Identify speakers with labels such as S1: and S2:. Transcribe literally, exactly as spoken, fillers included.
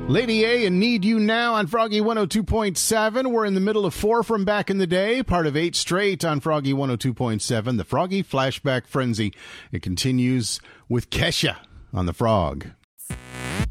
S1: Lady A and Need You Now on Froggy one oh two point seven. We're in the middle of four from back in the day, part of eight straight on Froggy one oh two point seven. The Froggy Flashback Frenzy. It continues with Kesha on the Frog.